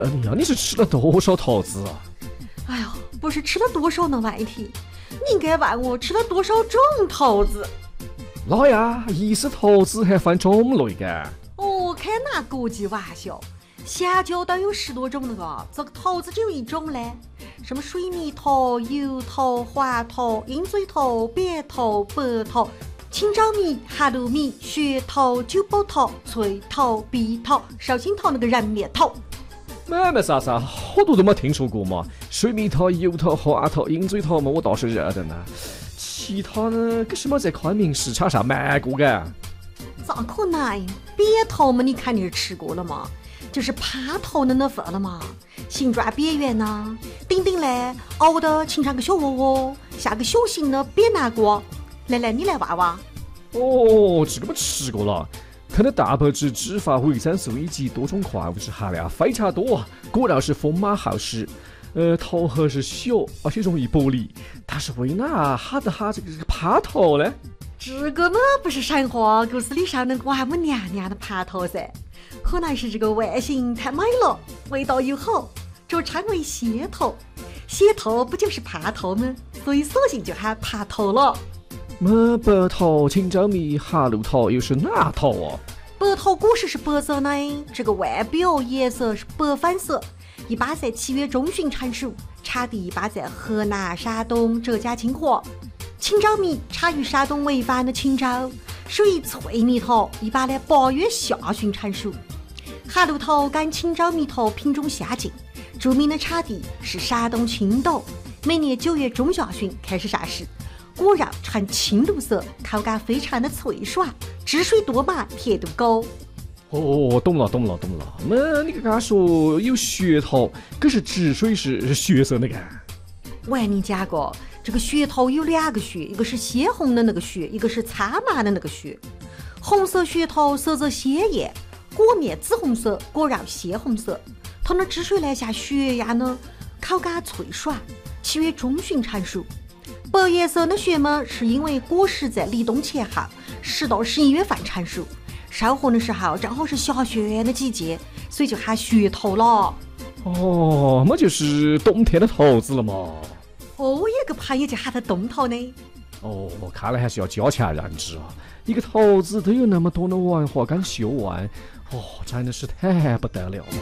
你呀，你是吃了多少桃子啊？ 哎呦，不是吃了多少能问题，你应该问我吃了多少种桃子。 哪呀，一丝桃子还分种类的？ 哦，开哪国际玩笑？香蕉都有10多种了个，这个桃子只有一种嘞。什么水蜜桃、油桃、黄桃、鹰嘴桃、扁桃、白桃、青枣米、哈鲁米、雪桃、九宝桃、翠桃、碧桃、绍兴桃那个人面桃。 没啥，好多都没听说过嘛。水蜜桃、油桃、黄桃、鹰嘴桃嘛，我倒是认得呢。其他呢，跟什么在昆明市场上卖过的？ 咋可能？扁桃嘛，你肯定是吃过了嘛，就是耙头的那份了嘛，形状扁圆呐，顶顶嘞凹的形成个小窝窝，像个小型的扁南瓜。来，你来挖挖。 哦，这个我吃过了。它的蛋白质、脂肪、维生素以及多种矿物质含量非常多啊，果然是丰满厚实。桃核是小，而且容易剥离。但是为哪哈这个耙头呢？ 这个嘛不是神话故事里上的王母娘娘的耙头噻，可能是这个外形太美了，味道又好，就称为蟹头。蟹头不就是耙头吗？所以索性就喊耙头了。 白桃、青椒米、哈露桃又是哪桃啊？ 白桃果实是白色的，这个外表颜色是白粉色，一般在7月中旬成熟，产地一般在河南、山东、浙江、清华。青椒米产于山东潍坊的青州，属于脆米桃，一般的8月下旬成熟。哈露桃跟青椒米桃品种相近，著名的产地是山东青岛，每年9月中下旬开始上市。果肉呈青绿色，口感非常的脆爽，汁水多满，甜度高。 哦，懂了。那你刚刚说有血桃，可是汁水是血色那个？ 我跟你讲过，这个血桃有2个血，一个是鲜红的那个血，一个是苍蓝的那个血。红色血桃色泽鲜艳，果面紫红色，果肉鲜红色，它的汁水呢像血一样的，口感脆爽，7月中旬成熟。白颜色的血嘛，是因为果实在立冬前后10到11月份成熟，收获的时候正好是下雪的季节，所以就喊雪桃了。 哦，那就是冬天的桃子了嘛。 哦，我有个朋友就喊它冬桃呢。 哦，看来还是要加强认知啊！一个桃子都有那么多的文化跟学问，真的是太不得了了。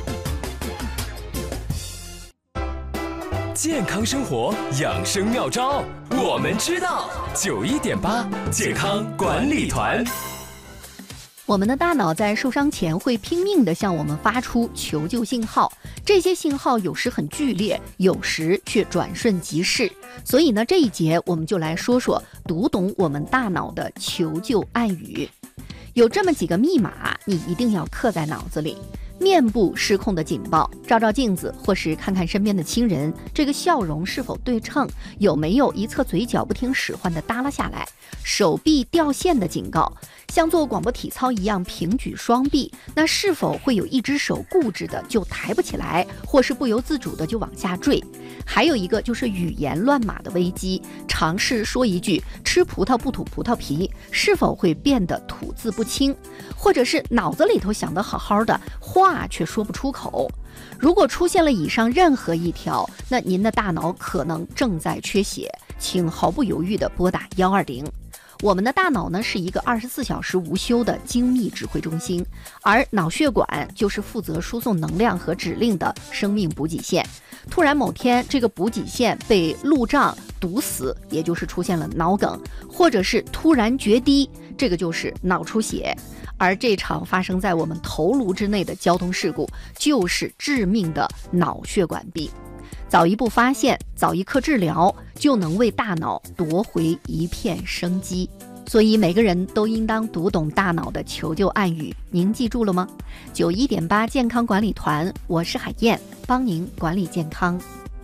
健康生活养生妙招，我们知道。91.8健康管理团。 我们的大脑在受伤前会拼命地向我们发出求救信号，这些信号有时很剧烈，有时却转瞬即逝。所以呢，这一节我们就来说说读懂我们大脑的求救暗语。有这么几个密码，你一定要刻在脑子里。面部失控的警报，照镜子或是看看身边的亲人，这个笑容是否对称，有没有一侧嘴角不听使唤地耷拉下来，手臂掉线的警告，像做广播体操一样平举双臂，那是否会有一只手固执的就抬不起来，或是不由自主的就往下坠。还有一个就是语言乱码的危机，尝试说一句吃葡萄不吐葡萄皮，是否会变得吐字不清，或者是脑子里头想得好好的话却说不出口。如果出现了以上任何一条，那您的大脑可能正在缺血，请毫不犹豫地拨打120。我们的大脑呢，是一个24小时无休的精密指挥中心，而脑血管就是负责输送能量和指令的生命补给线。突然某天，这个补给线被路障堵死，也就是出现了脑梗，或者是突然决堤，这个就是脑出血。而这场发生在我们头颅之内的交通事故，就是致命的脑血管病。早一步发现，早一刻治疗，就能为大脑夺回一片生机。所以每个人都应当读懂大脑的求救暗语，您记住了吗？91.8健康管理团，我是海燕，帮您管理健康。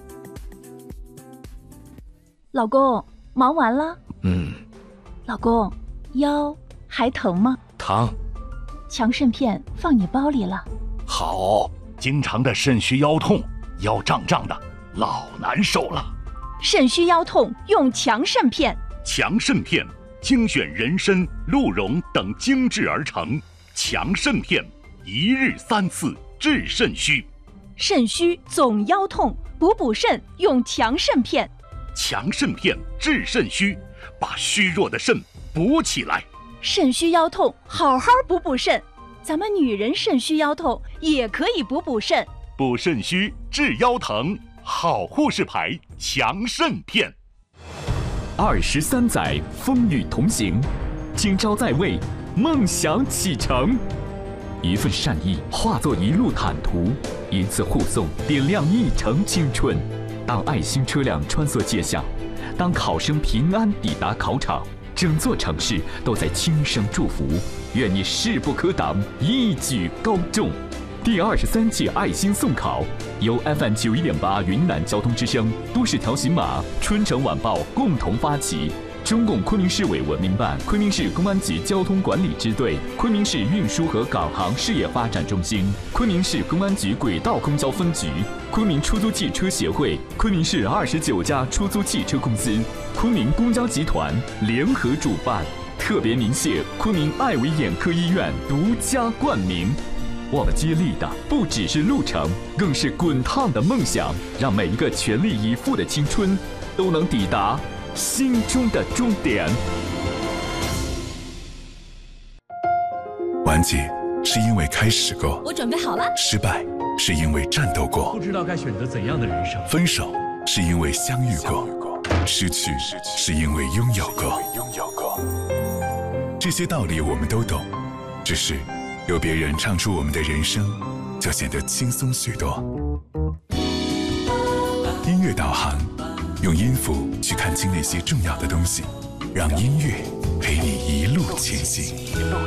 老公，忙完了？老公，腰还疼吗？ 疼。 强肾片放你包里了。 好，经常的肾虚腰痛，腰胀胀的，老难受了。 肾虚腰痛用强肾片。 强肾片精选人参、鹿茸等精制而成，强肾片1日3次治肾虚。 肾虚总腰痛，补肾用强肾片。 强肾片治肾虚，把虚弱的肾补起来。 肾虚腰痛，好好补肾。咱们女人肾虚腰痛也可以补肾。 补肾虚治腰疼，好护士牌强肾片。 23载风雨同行，今朝在位，梦想启程。一份善意化作一路坦途，一次护送点亮一程青春。当爱心车辆穿梭街巷，当考生平安抵达考场，整座城市都在轻声祝福。愿你势不可挡，一举高中。第23届爱心送考由 FM 91.8云南交通之声、都市调频码、春城晚报共同发起。中共昆明市委文明办、昆明市公安局交通管理支队、昆明市运输和港航事业发展中心、昆明市公安局轨道公交分局、昆明出租汽车协会、昆明市29家出租汽车公司、昆明公交集团联合主办，特别鸣谢昆明爱维眼科医院独家冠名。我们接力的不只是路程，更是滚烫的梦想，让每一个全力以赴的青春都能抵达心中的终点。 完结是因为开始过， 我准备好了。 失败是因为战斗过， 不知道该选择怎样的人生。 分手是因为相遇过，失去是因为拥有过。这些道理我们都懂，只是有别人唱出我们的人生，就显得轻松许多。音乐导航，用音符去看清那些重要的东西，让音乐陪你一路前行。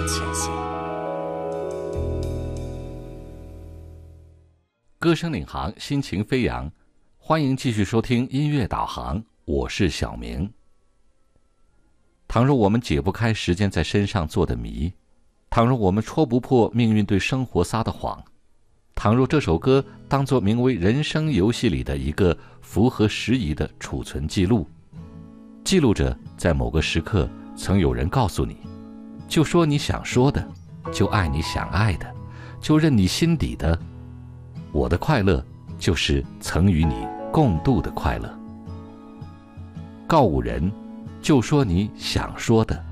歌声领航，心情飞扬，欢迎继续收听音乐导航，我是小明。倘若我们解不开时间在身上做的谜，倘若我们戳不破命运对生活撒的谎，倘若这首歌当作名为人生游戏里的一个符合时宜的储存记录，记录着在某个时刻曾有人告诉你，就说你想说的，就爱你想爱的，就认你心底的，我的快乐就是曾与你共度的快乐。告五人，就说你想说的，